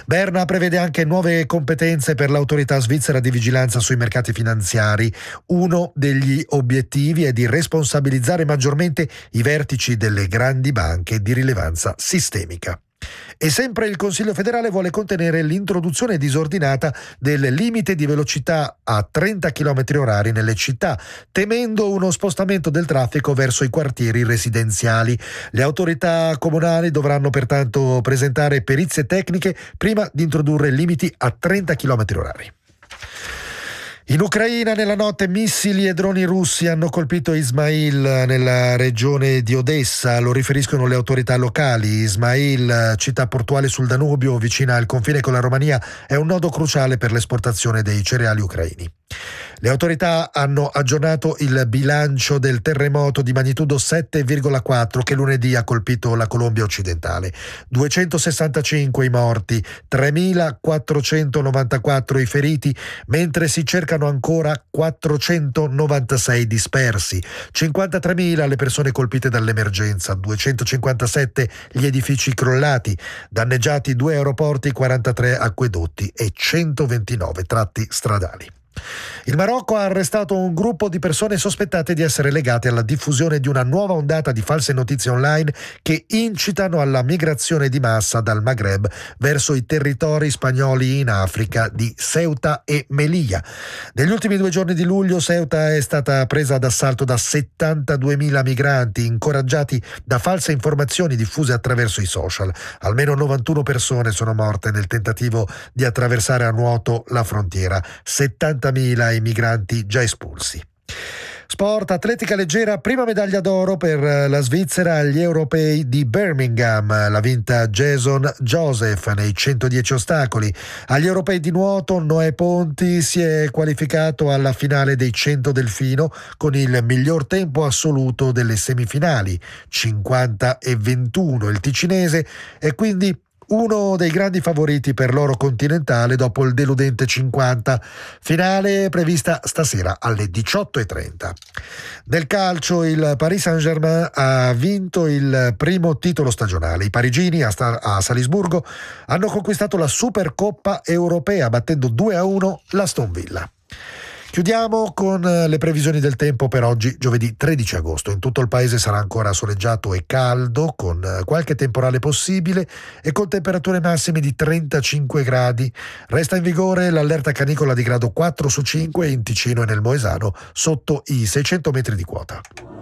Berna prevede anche nuove competenze per l'autorità svizzera di vigilanza sui mercati finanziari. Uno degli obiettivi è di responsabilizzare maggiormente i vertici delle grandi banche di rilevanza sistemica. E sempre il Consiglio federale vuole contenere l'introduzione disordinata del limite di velocità a 30 km/h nelle città, temendo uno spostamento del traffico verso i quartieri residenziali. Le autorità comunali dovranno pertanto presentare perizie tecniche prima di introdurre limiti a 30 km/h. In Ucraina nella notte missili e droni russi hanno colpito Ismail nella regione di Odessa, lo riferiscono le autorità locali. Ismail, città portuale sul Danubio vicina al confine con la Romania, è un nodo cruciale per l'esportazione dei cereali ucraini. Le autorità hanno aggiornato il bilancio del terremoto di magnitudo 7,4 che lunedì ha colpito la Colombia occidentale. 265 i morti, 3.494 i feriti, mentre si cercano ancora 496 dispersi. 53.000 le persone colpite dall'emergenza, 257 gli edifici crollati, danneggiati 2 aeroporti, 43 acquedotti e 129 tratti stradali. Il Marocco ha arrestato un gruppo di persone sospettate di essere legate alla diffusione di una nuova ondata di false notizie online che incitano alla migrazione di massa dal Maghreb verso i territori spagnoli in Africa di Ceuta e Melilla. Negli ultimi 2 giorni di luglio Ceuta è stata presa d'assalto da 72.000 migranti incoraggiati da false informazioni diffuse attraverso i social. Almeno 91 persone sono morte nel tentativo di attraversare a nuoto la frontiera. 70.000 i migranti già espulsi. Sport, atletica leggera, prima medaglia d'oro per la Svizzera agli europei di Birmingham. L'ha vinta Jason Joseph nei 110 ostacoli. Agli europei di nuoto Noè Ponti si è qualificato alla finale dei 100 delfino con il miglior tempo assoluto delle semifinali, 50:21. Il ticinese è quindi uno dei grandi favoriti per l'oro continentale dopo il deludente 50. Finale prevista stasera alle 18:30. Nel calcio il Paris Saint-Germain ha vinto il primo titolo stagionale. I parigini a Salisburgo hanno conquistato la Supercoppa europea battendo 2-1 l'Aston Villa. Chiudiamo con le previsioni del tempo per oggi, giovedì 13 agosto. In tutto il paese sarà ancora soleggiato e caldo, con qualche temporale possibile e con temperature massime di 35 gradi. Resta in vigore l'allerta canicola di grado 4/5 in Ticino e nel Moesano, sotto i 600 metri di quota.